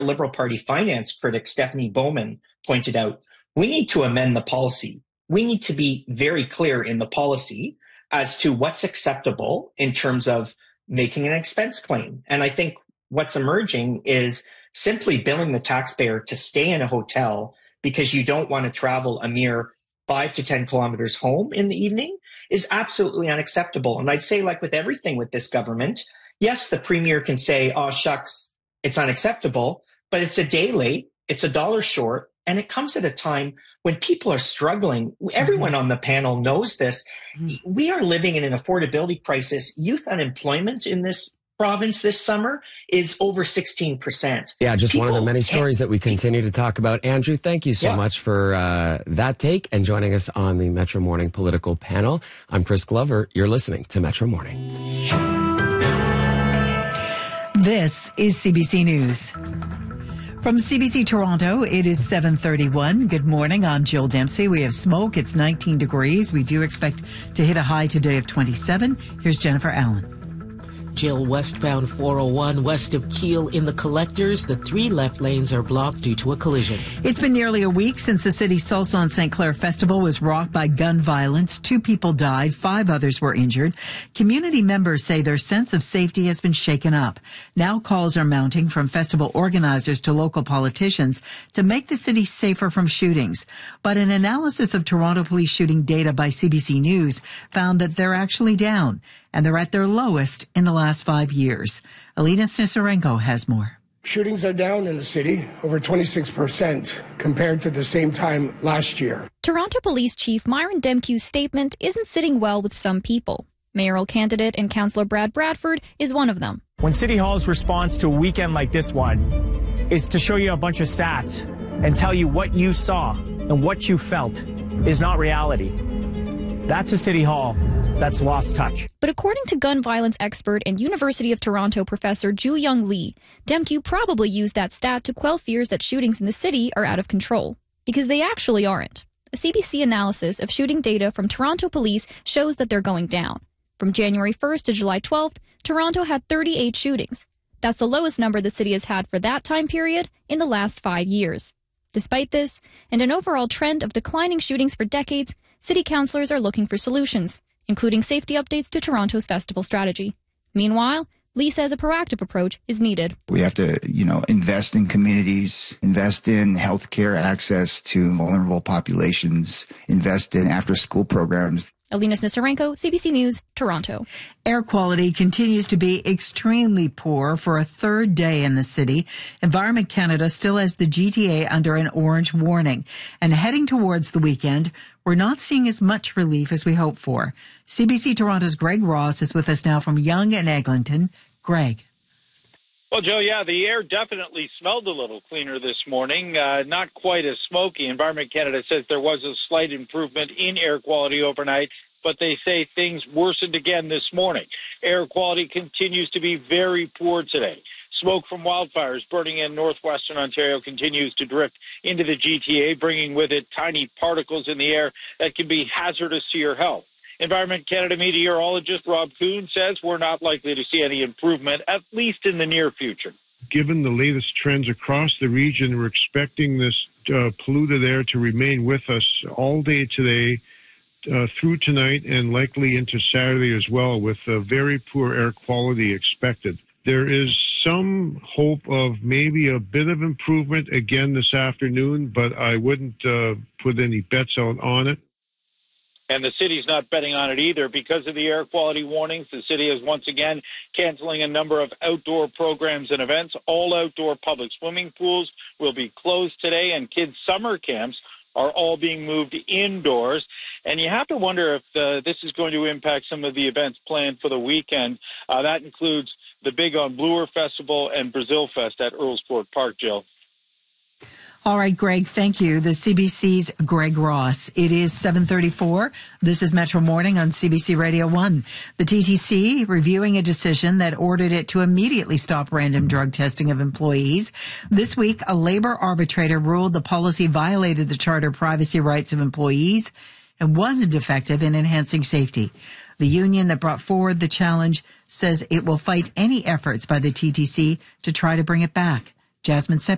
Liberal Party finance critic Stephanie Bowman pointed out, we need to amend the policy. We need to be very clear in the policy as to what's acceptable in terms of making an expense claim. And I think what's emerging is simply billing the taxpayer to stay in a hotel because you don't want to travel a mere 5 to 10 kilometers home in the evening is absolutely unacceptable. And I'd say, like with everything with this government, yes, the premier can say, oh, shucks, it's unacceptable, but it's a day late, it's $1 short, and it comes at a time when people are struggling. Everyone on the panel knows this. We are living in an affordability crisis. Youth unemployment in this province this summer is over 16%. Yeah, just one of the many stories that we continue to talk about. Andrew, thank you so much for that take and joining us on the Metro Morning political panel. I'm Chris Glover. You're listening to Metro Morning. This is CBC News. From CBC Toronto, it is 7:31. Good morning. I'm Jill Dempsey. We have smoke. It's 19 degrees. We do expect to hit a high today of 27. Here's Jennifer Allen. Jill, westbound 401 west of Keele in the Collectors. The 3 left lanes are blocked due to a collision. It's been nearly a week since the city's Salsa on St. Clair Festival was rocked by gun violence. 2 people died, 5 others were injured. Community members say their sense of safety has been shaken up. Now calls are mounting from festival organizers to local politicians to make the city safer from shootings. But an analysis of Toronto police shooting data by CBC News found that they're actually down, and they're at their lowest in the last 5 years. Alina Snisarenko has more. Shootings are down in the city, over 26% compared to the same time last year. Toronto Police Chief Myron Demkiew's statement isn't sitting well with some people. Mayoral candidate and Councillor Brad Bradford is one of them. When City Hall's response to a weekend like this one is to show you a bunch of stats and tell you what you saw and what you felt is not reality, that's a City Hall that's lost touch. But according to gun violence expert and University of Toronto professor Joo-Young Lee, Demkew probably used that stat to quell fears that shootings in the city are out of control, because they actually aren't. A CBC analysis of shooting data from Toronto police shows that they're going down. From January 1st to July 12th, Toronto had 38 shootings. That's the lowest number the city has had for that time period in the last 5 years. Despite this, and an overall trend of declining shootings for decades, city councillors are looking for solutions, including safety updates to Toronto's festival strategy. Meanwhile, Lee says a proactive approach is needed. We have to, invest in communities, invest in healthcare access to vulnerable populations, invest in after-school programs. Alina Snisarenko, CBC News, Toronto. Air quality continues to be extremely poor for a third day in the city. Environment Canada still has the GTA under an orange warning. And heading towards the weekend, we're not seeing as much relief as we hoped for. CBC Toronto's Greg Ross is with us now from Yonge and Eglinton. Greg. Well, Joe, the air definitely smelled a little cleaner this morning, not quite as smoky. Environment Canada says there was a slight improvement in air quality overnight, but they say things worsened again this morning. Air quality continues to be very poor today. Smoke from wildfires burning in northwestern Ontario continues to drift into the GTA, bringing with it tiny particles in the air that can be hazardous to your health. Environment Canada meteorologist Rob Kuhn says we're not likely to see any improvement, at least in the near future. Given the latest trends across the region, we're expecting this polluted air to remain with us all day today, through tonight, and likely into Saturday as well, with very poor air quality expected. There is some hope of maybe a bit of improvement again this afternoon, but I wouldn't put any bets out on it. And the city's not betting on it either. Because of the air quality warnings, the city is once again canceling a number of outdoor programs and events. All outdoor public swimming pools will be closed today, and kids' summer camps are all being moved indoors. And you have to wonder if this is going to impact some of the events planned for the weekend. That includes the Big on Bloor Festival and Brazil Fest at Earlsport Park, Jill. All right, Greg, thank you. The CBC's Greg Ross. It is 7:34. This is Metro Morning on CBC Radio 1. The TTC reviewing a decision that ordered it to immediately stop random drug testing of employees. This week, a labor arbitrator ruled the policy violated the charter privacy rights of employees and wasn't effective in enhancing safety. The union that brought forward the challenge says it will fight any efforts by the TTC to try to bring it back. Jasmine Sepp